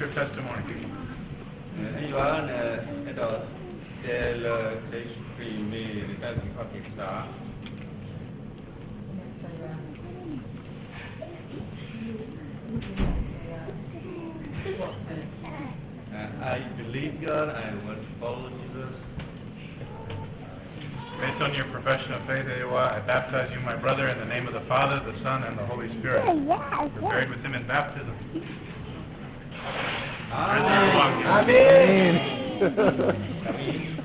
your testimony? I believe God. I want to follow Jesus. Based on your profession of faith, I baptize you, my brother, in the name of the Father, the Son, and the Holy Spirit. You're buried with him in baptism. Amen. Amen.